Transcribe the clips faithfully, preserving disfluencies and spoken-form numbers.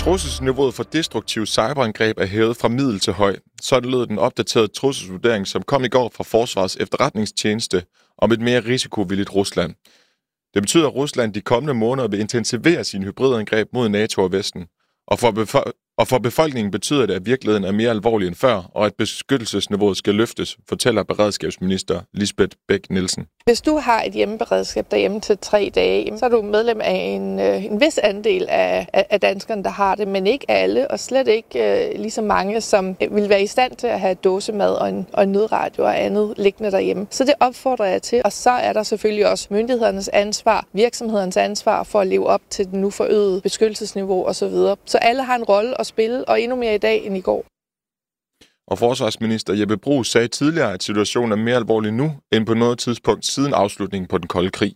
Trusselsniveauet for destruktive cyberangreb er hævet fra middel til høj. Sådan lød den opdaterede trusselsvurdering, som kom i går fra Forsvarets efterretningstjeneste om et mere risikovilligt Rusland. Det betyder, at Rusland de kommende måneder vil intensivere sine hybridangreb mod NATO og Vesten. Og for, befo- og for befolkningen betyder det, at virkeligheden er mere alvorlig end før, og at beskyttelsesniveauet skal løftes, fortæller beredskabsminister Lisbeth Bech-Nielsen. Hvis du har et hjemmeberedskab derhjemme til tre dage, så er du medlem af en, en vis andel af, af danskerne, der har det, men ikke alle, og slet ikke uh, lige så mange, som vil være i stand til at have dåsemad og en, og en nødradio og andet liggende derhjemme. Så det opfordrer jeg til, og så er der selvfølgelig også myndighedernes ansvar, virksomhedernes ansvar for at leve op til den nu forøgede beskyttelsesniveau osv. Så alle har en rolle at spille, og endnu mere i dag end i går. Og forsvarsminister Jeppe Bruus sagde tidligere, at situationen er mere alvorlig nu, end på noget tidspunkt siden afslutningen på den kolde krig.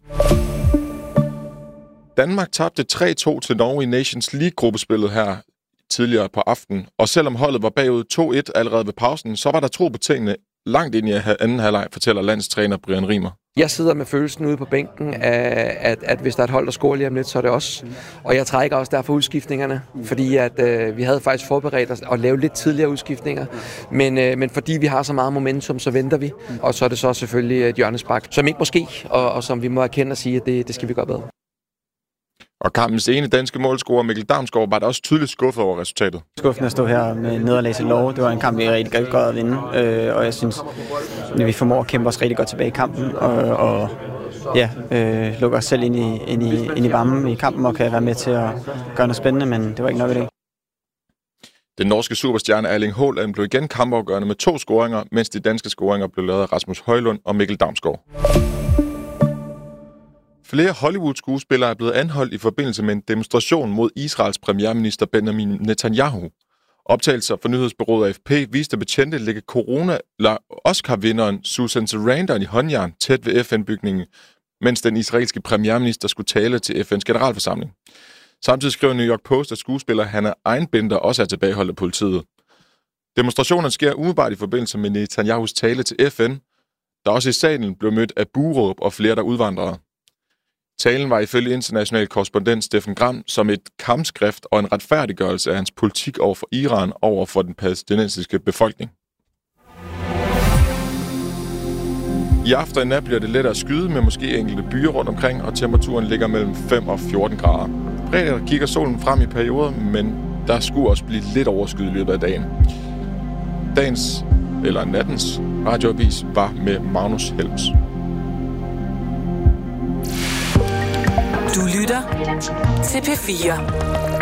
Danmark tabte tre to til Norge i Nations League-gruppespillet her tidligere på aftenen. Og selvom holdet var bagud to et allerede ved pausen, så var der tro på tingene langt ind i anden halvleg, fortæller landstræner Brian Rimer. Jeg sidder med følelsen ude på bænken af, at, at hvis der er et hold, der scorer lige om lidt, så er det os. Og jeg trækker også derfor udskiftningerne, fordi at, øh, vi havde faktisk forberedt os at lave lidt tidligere udskiftninger. Men, øh, men fordi vi har så meget momentum, så venter vi. Og så er det så selvfølgelig et hjørnespark, som ikke må ske, og, og som vi må erkende og sige, at det, det skal vi gøre bedre. Og kampens ene danske målscorer, Mikkel Damsgaard, var da også tydeligt skuffet over resultatet. Skuffende at stå her med nederlag til Norge. Det var en kamp, vi rigtig godt godt at vinde. Øh, og jeg synes, at vi formår at kæmpe os rigtig godt tilbage i kampen. Og, og ja, øh, lukke os selv ind i, ind, i, ind i varmen i kampen og kan være med til at gøre noget spændende, men det var ikke nok i dag. Den norske superstjerne Erling Haaland blev igen kampafgørende med to scoringer, mens de danske scoringer blev lavet af Rasmus Højlund og Mikkel Damsgaard. Flere Hollywood-skuespillere er blevet anholdt i forbindelse med en demonstration mod Israels premierminister Benjamin Netanyahu. Optagelser for nyhedsbureauet A F P viste betjente lægge corona eller Oscar-vinderen Susan Sarandon i håndjern tæt ved F N-bygningen, mens den israelske premierminister skulle tale til F N's generalforsamling. Samtidig skrev New York Post, at skuespiller Hannah Einbinder også er tilbageholdt af politiet. Demonstrationen sker umiddelbart i forbindelse med Netanyahus tale til F N, der også i salen blev mødt af buråb og flere der udvandrede. Talen var ifølge international korrespondent Steffen Gram som et kampskrift og en retfærdiggørelse af hans politik over for Iran over for den palæstinensiske befolkning. I aften og nat bliver det lettere at skyde med måske enkelte byer rundt omkring, og temperaturen ligger mellem fem og fjorten grader. Fredag kigger solen frem i perioder, men der skulle også blive lidt overskyet i løbet af dagen. Dagens, eller nattens, radioavis var med Magnus Helms. Du lytter til P fire.